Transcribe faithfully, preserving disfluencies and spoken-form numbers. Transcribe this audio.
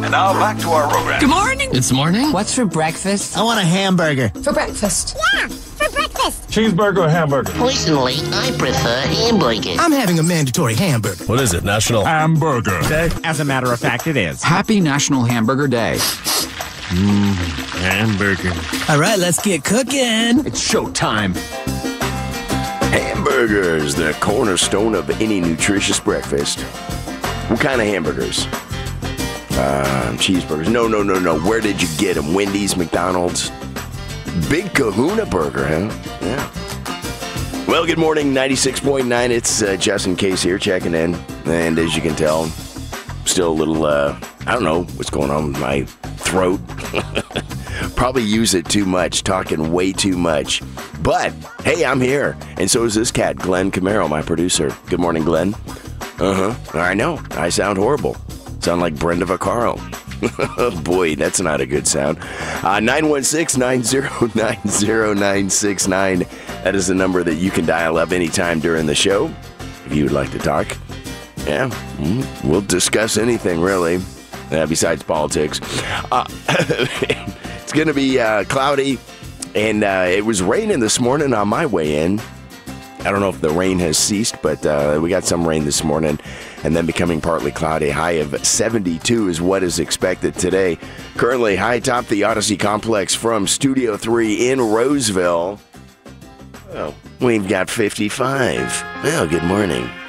And now back to our program. Good morning. It's morning. What's for breakfast? I want a hamburger. For breakfast. Yeah, for breakfast. Cheeseburger or hamburger? Personally, I prefer hamburger. I'm having a mandatory hamburger. What is it, National Hamburger Day? As a matter of fact, it is. Happy National Hamburger Day. Mmm, hamburger. All right, let's get cooking. It's showtime. Hamburgers, the cornerstone of any nutritious breakfast. What kind of hamburgers? Uh, cheeseburgers. No, no, no, no. Where did you get them? Wendy's, McDonald's? Big Kahuna Burger, huh? Yeah. Well, good morning, ninety-six point nine. It's uh, Justin Case here checking in. And as you can tell, still a little, uh, I don't know what's going on with my throat. Probably use it too much, talking way too much. But, hey, I'm here. And so is this cat, Glenn Camaro, my producer. Good morning, Glenn. Uh-huh. I know. I sound horrible. Sound like Brenda Vaccaro. Boy, that's not a good sound. Uh, nine one six, nine zero nine, zero nine six nine. That is the number that you can dial up anytime during the show if you would like to talk. Yeah, we'll discuss anything, really, uh, besides politics. Uh, it's going to be uh, cloudy, and uh, it was raining this morning on my way in. I don't know if the rain has ceased, but uh, we got some rain this morning, and then becoming partly cloudy. High of seventy-two is what is expected today. Currently high atop the Odyssey Complex from Studio three in Roseville. Well, we've got fifty-five. Well, good morning.